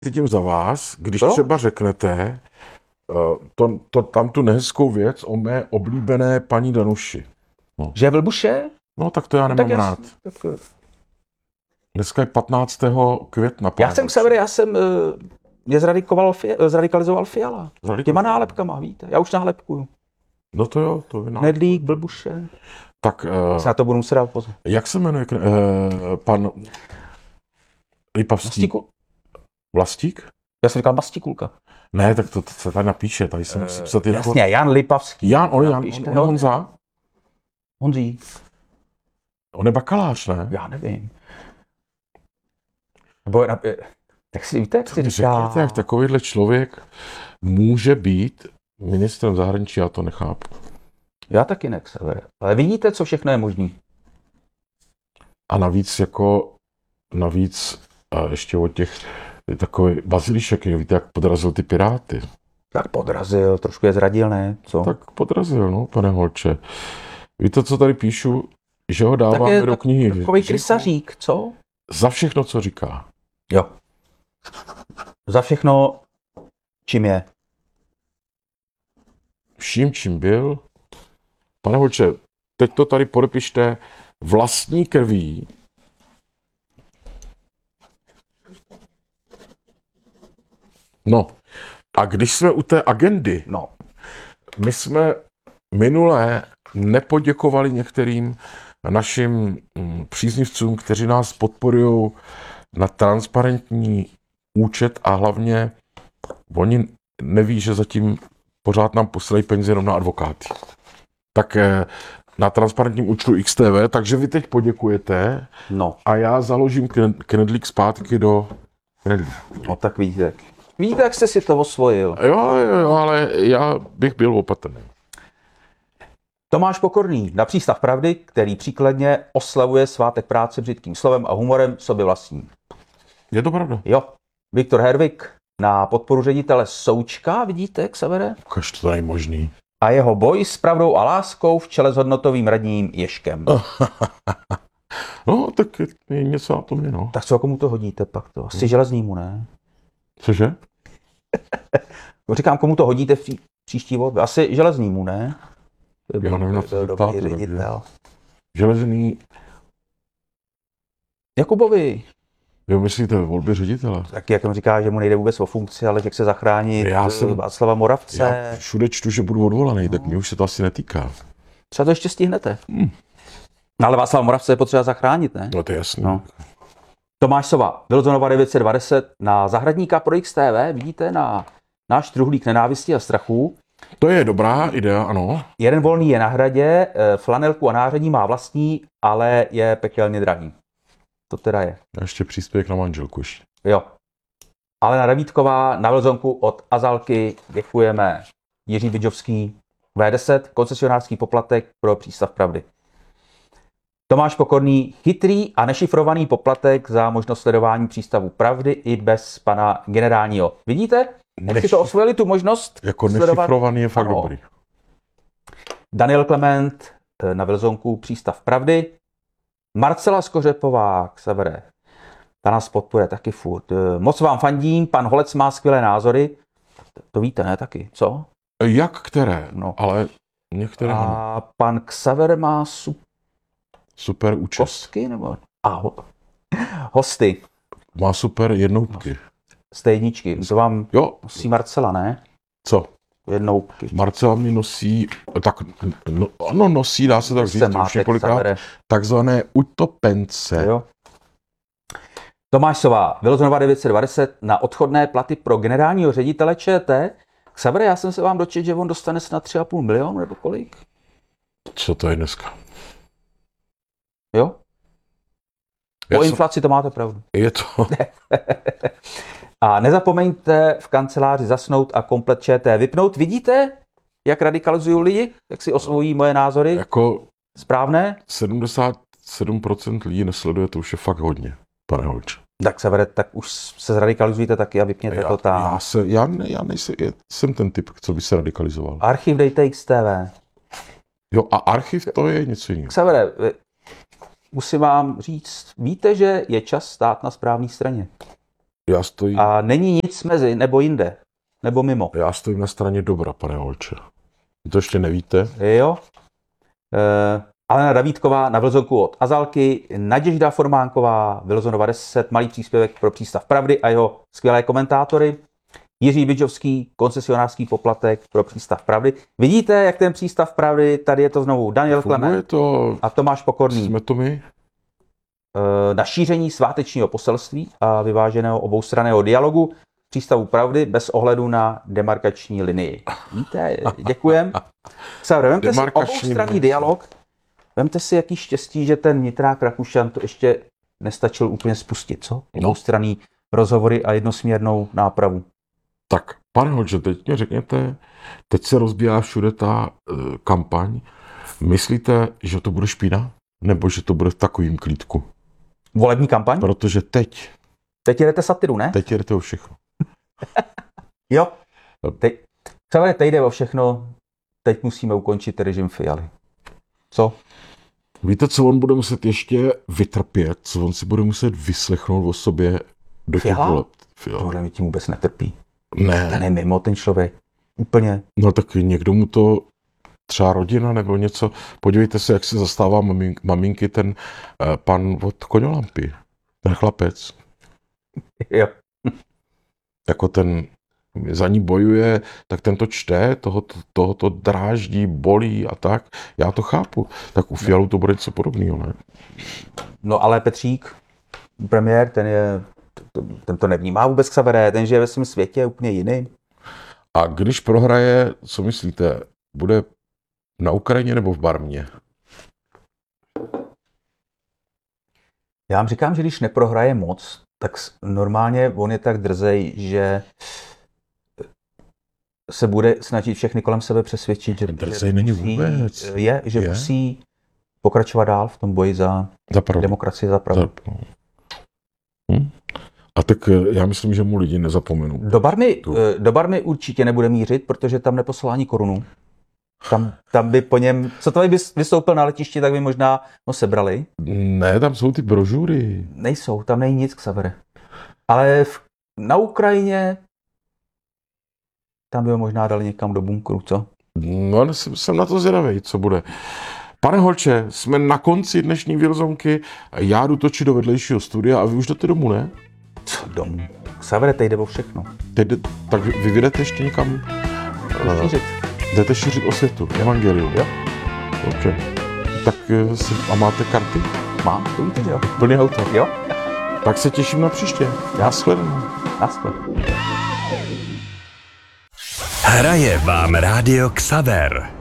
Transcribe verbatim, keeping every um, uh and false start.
cítím za vás, když No? třeba řeknete uh, to, to, tam tu nehezkou věc o mé oblíbené paní Danuši. No, Že je Vlbuše? no tak to já No, nemám tak rád. jasný, tak, Dneska je patnáctého května. já jsem Xaver, já jsem uh, je zradikoval, zradikalizoval Fiala. Zradikoval. Těma nálepkama, víte, já už nálepkuju. No to jo, to je nálepka. Nedlík, Blbuše. Tak uh, Se na to budu muset dát pozor. jak se jmenuje uh, pan Lipavský? Mastíku? Vlastík? Já jsem říkal Mastíkulka. Ne, tak to, to se tady napíše, tady se musí psat jako... Jasně, Jan Lipavský. Jan, on, Jan, Napíšte, on, no. on Honza? Honzí. On je bakalář, ne? Já nevím. Nebo, tak si víte, jak si říká... Řekněte, jak takovýhle člověk může být ministrem zahraničí, já to nechápu. Já taky ne, Xaver. Ale vidíte, co všechno je možný. A navíc jako, navíc a ještě od těch, takový Bazilišek, víte, jak podrazil ty Piráty. Tak podrazil, trošku je zradil, ne? Co? Tak podrazil, no, pane Holče. Víte, co tady píšu? Že ho dáváme tak je do knihy. Takový krysařík, co? Za všechno, co říká. Jo. Za všechno, čím je. Vším, čím byl. Pane Holče, teď to tady podepište vlastní krví. No, a když jsme u té agendy, No. my jsme minule nepoděkovali některým našim mm, příznivcům, kteří nás podporují na transparentní účet a hlavně oni neví, že zatím pořád nám posílají peníze jenom na advokáty. Tak eh, na transparentním účtu X T V, takže vy teď poděkujete No. a já založím knedlík zpátky do knedlíku. No tak vidíte. Vidíte, jak jste si to osvojil. Jo, jo, jo, ale já bych byl opatrný. Tomáš Pokorný na Přístav pravdy, který příkladně oslavuje svátek práce břitkým slovem a humorem sobě vlastní. Je to pravda? Jo. Viktor Hervik na podporu ředitele Součka, vidíte, Xavere? Kaž to není možný. A jeho boj s pravdou a láskou v čele s hodnotovým radním Ježkem. No, tak je, je něco na tom je, no. Tak co, komu to hodíte pak to? Asi železnýmu, ne? Cože? No, říkám, komu to hodíte v pří, příští volbě? Asi železnýmu, ne? Já nevím, na co byl se dobrý ptáte, ředitel. Železný, Jakubovi. jo, myslíte ve volbě ředitele? Taky, jak on říká, že mu nejde vůbec o funkci, ale že chce zachránit Já jsem- Václava Moravce. Já všude čtu, že budu odvolaný, tak mě už se to asi netýká. Třeba to ještě stihnete. Hmm. No, ale Václava Moravce je potřeba zachránit, ne? No to je jasný. No. Tomáš Sova, Wilsonova devět set dvacet na Zahradníka pro X T V, vidíte, na náš truhlík nenávisti a strachu. To je dobrá idea, ano. Jeden volný je na hradě, eh, flanelku a nářadí má vlastní, ale je pekelně drahý. To teda je. A ještě příspěvek na manželku ještě. Jo. Alena Davídková na Wilsonku od Azalky děkujeme. Jiří Bidžovský V deset, koncesionářský poplatek pro Přístav pravdy. Tomáš Pokorný, chytrý a nešifrovaný poplatek za možnost sledování Přístavu pravdy i bez pana generálního. Vidíte? Jak si Neš- to osvojili, tu možnost Jako sledovat? nešifrovaný je fakt Ano. dobrý. Daniel Klement eh, na Wilsonku Přístav pravdy. Marcela Skořepová, Xavere, ta nás podporuje taky furt. Eh, Moc vám fandím, pan Holec má skvělé názory. To víte, ne, taky, co? Jak které? No. Ale některé ano. A pan Xaver má su- Super účest. kostky, nebo? A ho- hosty Má super jednoutky. z té jedničky. To vám Jo, nosí Marcela, ne? co? Jednoutky. Marcela mi nosí, tak no, ano, nosí, dá se tak říct, Se už máte, několikrát, Xavere. takzvané utopence. Jo. Tomáš Sová, Wilsonova devět set dvacet na odchodné platy pro generálního ředitele ČT. Xavere, já jsem se vám dočetl, že on dostane snad tři a půl milionu, nebo kolik? Co to je dneska? Jo? Já Po jsem- inflaci to máte pravdu. Je to, A nezapomeňte v kanceláři zasnout a komplet ČT vypnout. Vidíte, jak radikalizují lidi? Jak si osvojí moje názory? jako Správné? sedmdesát sedm procent lidí nesleduje, to už je fakt hodně, pane Holče. Tak se vede, tak už se zradikalizujte taky a vypněte Já, to tam. já, se, já, ne, já nejsem, já jsem ten typ, co by se radikalizoval. Archiv dejte X T V. Jo, a archiv to je něco jiného. Xavere, vy- musím vám říct, víte, že je čas stát na správné straně. Já stojím, A není nic mezi, nebo jinde, nebo mimo. já stojím na straně dobra, pane Holče. Vy to ještě nevíte? Jo. E, Alena Davídková na vlzonku od Azalky, Naděžda Formánková, Vilzonova deset, malý příspěvek pro Přístav pravdy a jeho skvělé komentátory. Jiří Bidžovský, koncesionářský poplatek pro Přístav pravdy. Vidíte, jak ten Přístav pravdy, tady je to znovu Daniel Funguje Klement to, a Tomáš Pokorný. jsme to my? E, na šíření svátečního poselství a vyváženého oboustranného dialogu Přístavu pravdy bez ohledu na demarkační linii. Víte, děkujem. Xaver, vemte si oboustranný dialog. Vemte si, jaký štěstí, že ten Nitrák Rakušan to ještě nestačil úplně spustit, co? Oboustranný rozhovory a jednosměrnou nápravu. Tak, pane Holče, teď mě řekněte, teď se rozbíhá všude ta uh, kampaň. Myslíte, že to bude špína? Nebo že to bude v takovým klídku? Volební kampaň? Protože teď, Teď jedete satiru, ne? teď jedete o všechno. Jo. Teď, Xaver, teď jde o všechno. Teď musíme ukončit režim Fialy. Co? Víte, co on bude muset ještě vytrpět? Co on si bude muset vyslechnout o sobě do těch Fiala? voleb? Fiala. Tohle mi tím vůbec netrpí. Ne. Ten je mimo, ten člověk. Úplně. No tak někdo mu to, třeba rodina nebo něco, podívejte se, jak se zastává mamink, maminky ten eh, pan od Koňolampy. Ten chlapec. Jo. Jako ten za ní bojuje, tak ten to čte, toho, toho to dráždí, bolí a tak. Já to chápu. Tak u Fialu to bude něco podobného, ne? No ale Petřík, premiér, ten je, ten to nevnímá vůbec, Xavere, ten žije ve svém světě úplně jiný. A když prohraje, co myslíte, bude na Ukrajině nebo v Barmě? Já vám říkám, že když neprohraje moc, tak normálně on je tak drzej, že se bude snažit všechny kolem sebe přesvědčit, že, drzej není vůbec. Je, že je? musí pokračovat dál v tom boji za, za pravdu. demokracii, za pravdu. Za... Hm? A tak já myslím, že mu lidi nezapomenou. Do Barmy, do Barmy určitě nebude mířit, protože tam neposlal ani korunu. Tam, tam by po něm, co to by vystoupil na letišti, tak by možná ho sebrali. Ne, tam jsou ty brožury. Nejsou, tam není nic, Xavere. Ale v, na Ukrajině tam by ho možná dali někam do bunkru, co? No, jsem, jsem na to zvědavej, co bude. Pane Holče, jsme na konci dnešní Vilzonky. Já jdu točit do vedlejšího studia a vy už jdete domů, ne? Co domů? Xavere, teď jde o všechno. Teď jde, tak vy, vy jdete ještě někam? Šířit. Jdete šířit osvětu, evangelium. Jo. Ok. Tak si, a máte karty? Mám, to víte, že jo? Plný auto. Jo. Tak se těším na příště. Nashledanou. Naschle. Hraje vám rádio Xaver.